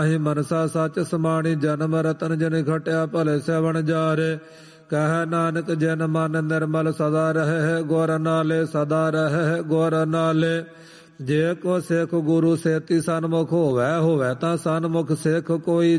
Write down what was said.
ਅਹਿ ਮਨਸਾ ਸੱਚ ਸਮਾਣੀ ਜਨਮ ਰਤਨ ਜਿਨ ਖਟਿਆ ਭਲੇ ਸਵਣ ਜਾਰੇ ਕਹਿ ਨਾਨਕ ਜਿਨ ਮਨ ਨਿਰਮਲ ਸਦਾ ਰਹੇ ਗੁਰ ਨਾਲੇ ਸਦਾ ਰਹੇ ਗੁਰ ਨਾਲੇ ਜੇ ਕੋ ਸਿੱਖ ਗੁਰੂ ਸੇਤੀ ਸਨਮੁਖ ਹੋਵੈ ਤਾਂ ਸਨਮੁਖ ਸਿੱਖ ਕੋਈ